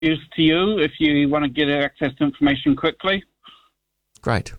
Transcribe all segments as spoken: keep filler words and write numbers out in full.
use to you if you want to get access to information quickly. Great.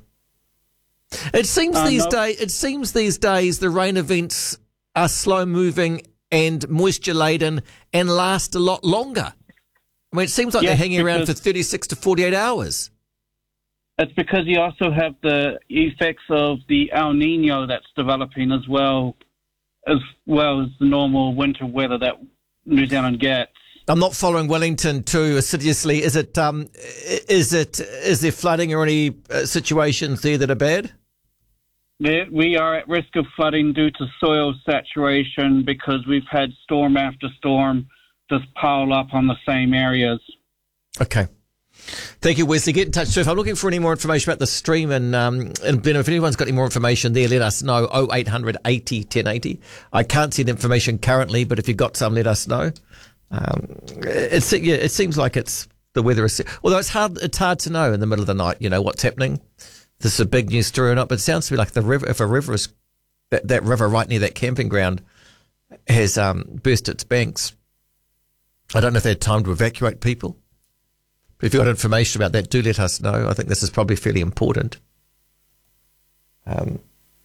It seems Uh, these no. days. It seems these days the rain events are slow moving and moisture laden and last a lot longer. I mean, it seems like Yes, they're hanging around for because- thirty-six to forty-eight hours. It's because you also have the effects of the El Nino that's developing as well, as well as the normal winter weather that New Zealand gets. I'm not following Wellington too assiduously. Is it? Um, is it? Is there flooding or any uh, situations there that are bad? There- We are at risk of flooding due to soil saturation because we've had storm after storm just pile up on the same areas. Okay. Thank you, Wesley. Get in touch too. If I'm looking for any more information about the stream and um, and Ben, if anyone's got any more information there, let us know. oh eight hundred eighty ten eighty. I can't see the information currently, but if you've got some, let us know. Um, it's yeah, it seems like it's the weather is. Although it's hard, it's hard to know in the middle of the night. You know what's happening. This is a big news story or not, but it sounds to me like the river. If a river is that, that river right near that camping ground has um, burst its banks. I don't know if they had time to evacuate people. But if you've got information about that, do let us know. I think this is probably fairly important. Um,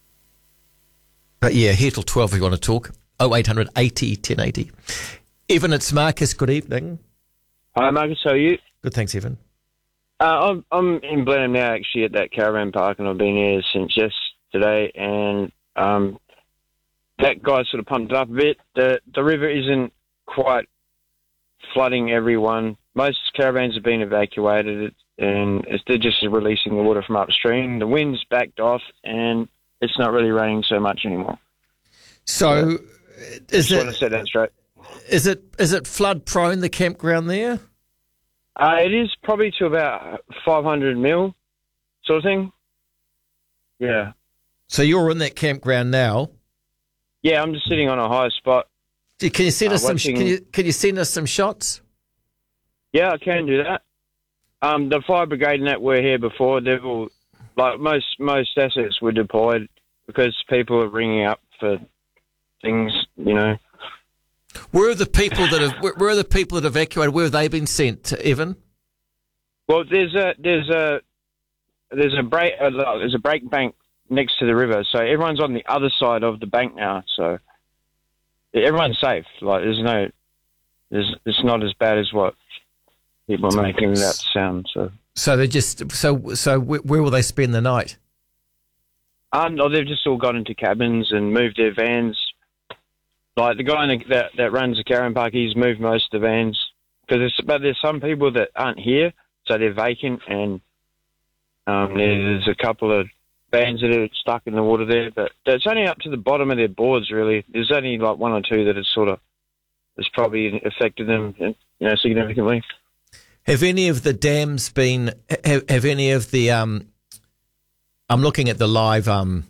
but yeah, here till twelve if you want to talk. oh eight hundred eighty ten eighty. Evan, it's Marcus. Good evening. Hi, Marcus. How are you? Good, thanks, Evan. Uh, I'm, I'm in Blenheim now, actually, at that caravan park, and I've been here since yesterday. And um, that guy sort of pumped it up a bit. The the river isn't quite flooding everyone. Most caravans have been evacuated, and it's, they're just releasing the water from upstream. The wind's backed off, and it's not really raining so much anymore. So, is Just want to it set that straight. is it is it flood prone, the campground there? Uh, it is probably to about five hundred mil, sort of thing. Yeah. So you're in that campground now. Yeah, I'm just sitting on a high spot. Can you send Uh, us some? watching- Can you can you send us some shots? Yeah, I can do that. Um, the fire brigade and that were here before. They've all, like most most assets were deployed because people are ringing up for things, you know. Where are the people that have? Where, where are the people that evacuated? Where have they been sent, Evan? Well, there's a there's a there's a break uh, there's a break bank next to the river, so everyone's on the other side of the bank now. So everyone's safe. Like there's no, there's it's not as bad as what people are making it out to sound. So. So they just so so where, where will they spend the night? Um, no, they've just all got into cabins and moved their vans. Like the guy in the, that that runs the caravan park, he's moved most of the vans because there's, but there's some people that aren't here, so they're vacant, and um, there's a couple of vans that are stuck in the water there. But it's only up to the bottom of their boards, really. There's only like one or two that has sort of has probably affected them, you know, significantly. Have any of the dams been? Have, have any of the? Um, I'm looking at the live, um,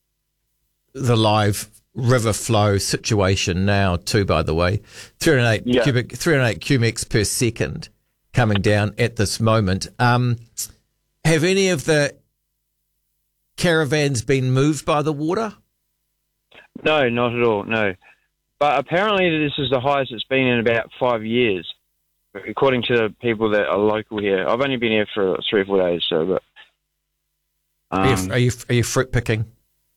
the live river flow situation now too. By the way, three hundred eight Yeah. cubic, three hundred eight cubics per second coming down at this moment. Um, have any of the caravans been moved by the water? No, not at all. No, but apparently this is the highest it's been in about five years, according to the people that are local here. I've only been here for three or four days, so but. Are you, Um, are you are you fruit picking?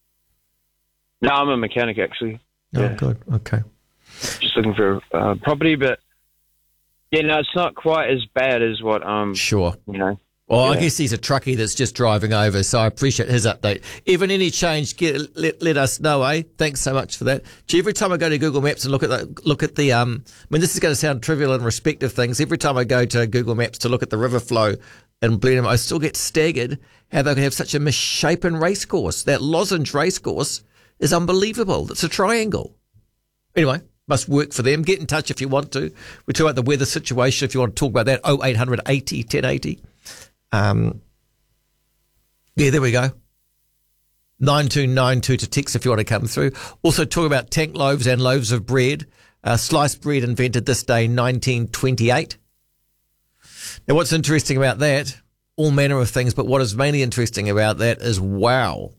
no, I'm a mechanic actually. Oh, Yeah. good. Okay. Just looking for uh, property, but yeah, no, it's not quite as bad as what um Sure. you know. Well, I Yeah. guess he's a truckie that's just driving over, so I appreciate his update. Even any change, get, let, let us know, eh? Thanks so much for that. Gee, every time I go to Google Maps and look at the, look at the, um, I mean, this is going to sound trivial in respect of things. Every time I go to Google Maps to look at the river flow in Blenheim, I still get staggered how they can have such a misshapen race course. That lozenge race course is unbelievable. It's a triangle. Anyway, must work for them. Get in touch if you want to. We talk about the weather situation if you want to talk about that. oh eight hundred eighty ten eighty. Um, yeah, there we go. nine two nine two to text if you want to come through. Also talk about tank loaves and loaves of bread. Uh, sliced bread invented this day, nineteen twenty-eight. Now, what's interesting about that? All manner of things, but what is mainly interesting about that is, wow.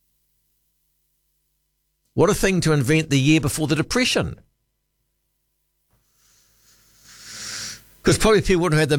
What a thing to invent the year before the Depression. Because probably people wouldn't have had the